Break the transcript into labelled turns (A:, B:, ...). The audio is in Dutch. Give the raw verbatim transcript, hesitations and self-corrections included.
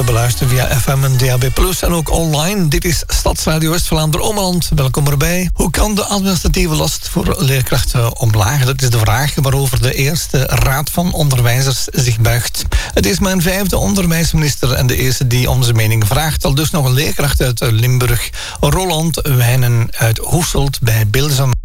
A: Beluisteren via F M en D A B plus, en ook online. Dit is Stadsradio West-Vlaanderen-Omland. Welkom erbij. Hoe kan de administratieve last voor leerkrachten omlaag? Dat is de vraag waarover de eerste Raad van Onderwijzers zich buigt. Het is mijn vijfde onderwijsminister en de eerste die onze mening vraagt. Al dus nog een leerkracht uit Limburg, Roland Wijnen uit Hoeselt bij Bilzem.